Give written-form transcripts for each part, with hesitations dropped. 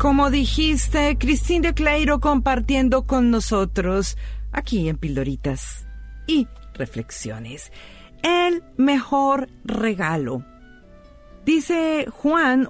Como dijiste, Cristina de Cleiro compartiendo con nosotros aquí en Pildoritas y Reflexiones. El mejor regalo. Dice Juan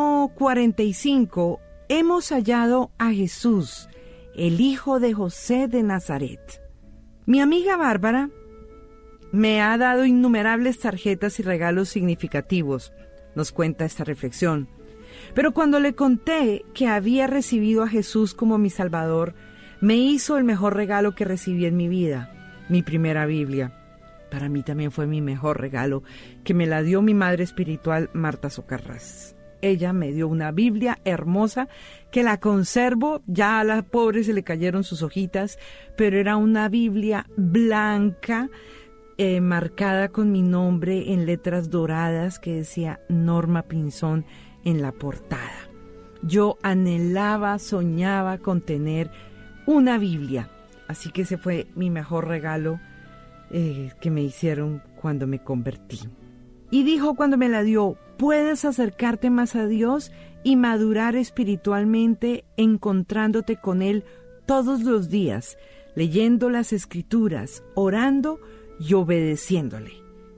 1:45, hemos hallado a Jesús, el hijo de José de Nazaret. Mi amiga Bárbara me ha dado innumerables tarjetas y regalos significativos, nos cuenta esta reflexión. Pero cuando le conté que había recibido a Jesús como mi Salvador, me hizo el mejor regalo que recibí en mi vida, mi primera Biblia. Para mí también fue mi mejor regalo, que me la dio mi madre espiritual, Marta Socarrás. Ella me dio una Biblia hermosa que la conservo, ya a la pobre se le cayeron sus hojitas, pero era una Biblia blanca, marcada con mi nombre en letras doradas que decía Norma Pinzón en la portada. Yo anhelaba, soñaba con tener una Biblia, así que ese fue mi mejor regalo que me hicieron cuando me convertí. Y dijo cuando me la dio, puedes acercarte más a Dios y madurar espiritualmente encontrándote con Él todos los días, leyendo las Escrituras, orando y obedeciéndole.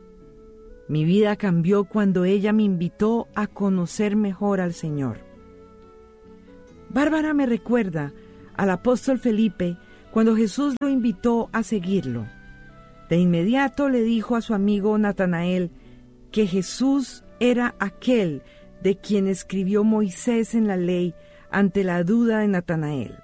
Mi vida cambió cuando ella me invitó a conocer mejor al Señor. Bárbara me recuerda al apóstol Felipe cuando Jesús lo invitó a seguirlo. De inmediato le dijo a su amigo Natanael que Jesús era aquel de quien escribió Moisés en la ley ante la duda de Natanael.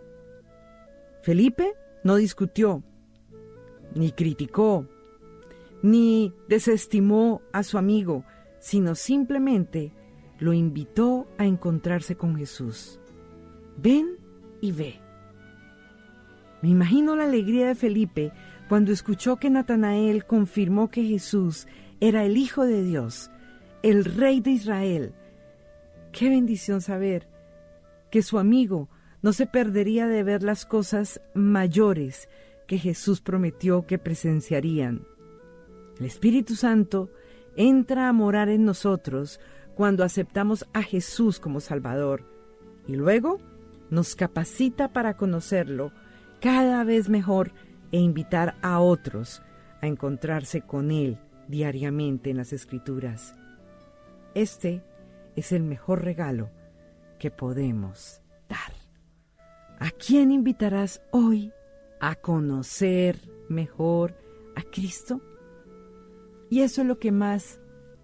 Felipe no discutió, ni criticó, ni desestimó a su amigo, sino simplemente lo invitó a encontrarse con Jesús. Ven y ve. Me imagino la alegría de Felipe cuando escuchó que Natanael confirmó que Jesús era el Hijo de Dios, el Rey de Israel. Qué bendición saber que su amigo no se perdería de ver las cosas mayores que Jesús prometió que presenciarían. El Espíritu Santo entra a morar en nosotros cuando aceptamos a Jesús como Salvador y luego nos capacita para conocerlo cada vez mejor e invitar a otros a encontrarse con Él diariamente en las Escrituras. Este es el mejor regalo que podemos dar. ¿A quién invitarás hoy a conocer mejor a Cristo? Y eso es lo que más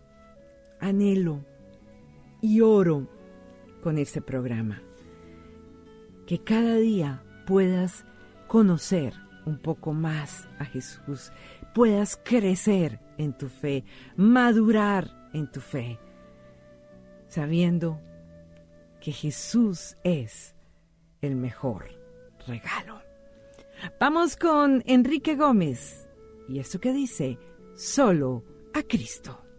anhelo y oro con este programa. Que cada día puedas conocer un poco más a Jesús, puedas crecer en tu fe, madurar en tu fe, sabiendo que Jesús es el mejor regalo. Vamos con Enrique Gómez y esto que dice, solo a Cristo.